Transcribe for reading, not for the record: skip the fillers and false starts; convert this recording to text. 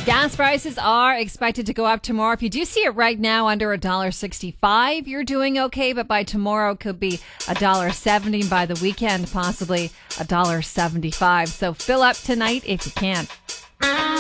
Gas prices are expected to go up tomorrow. If you do see it right now under $1.65, you're doing okay. But by tomorrow, it could be $1.70. By the weekend, possibly $1.75. So fill up tonight if you can.